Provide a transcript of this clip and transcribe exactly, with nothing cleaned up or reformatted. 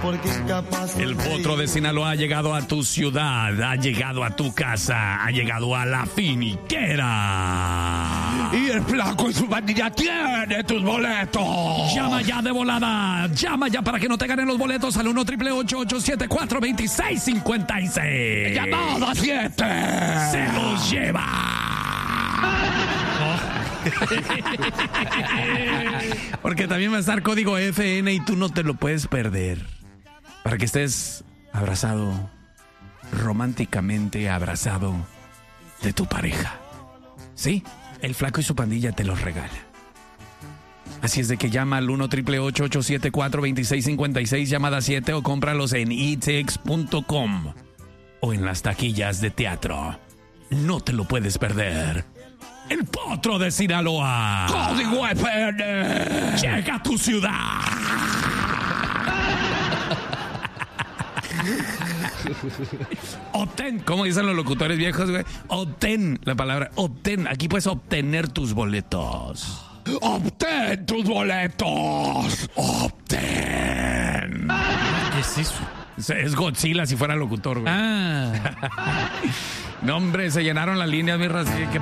porque es capaz de El potro de Sinaloa ha llegado a tu ciudad, ha llegado a tu casa, ha llegado a la finiquera. Y el flaco y su pandilla tiene tus boletos. Llama ya de volada, llama ya para que no te ganen los boletos al uno, ocho ocho ocho, siete cuatro dos seis cinco seis. Llamada siete. Se los lleva. Porque también va a estar código F N y tú no te lo puedes perder. Para que estés abrazado, románticamente abrazado de tu pareja. Sí, el flaco y su pandilla te los regala. Así es de que llama al uno, ocho ocho ocho, siete cuatro dos seis cinco seis, llamada siete, o cómpralos en e tix punto com o en las taquillas de teatro. No te lo puedes perder. El potro de Sinaloa. Código F N. Llega a tu ciudad. Obtén, ¿cómo dicen los locutores viejos, güey? Obtén, la palabra obtén. Aquí puedes obtener tus boletos. Obtén tus boletos. Obtén. ¿Qué es eso? Es Godzilla si fuera locutor, güey. Ah. No, hombre, se llenaron las líneas, mi raza. ¿Qué